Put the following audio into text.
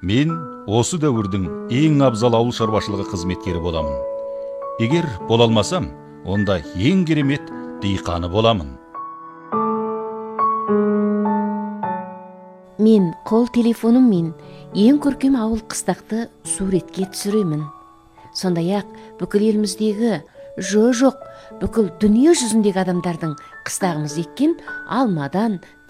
Мен осы дәуірдің ең абзал ауыл шаруашылығы қызметкері боламын. Егер бола алмасам, онда ең керемет диқаны боламын. Мен қол телефоныммен ең көркем ауыл қыстақты суретке түсіремін. Сондай-ақ бүкіл еліміздегі жоқ, бүкіл дүние жүзіндегі адамдардың қыстағымыз еккен алмадан,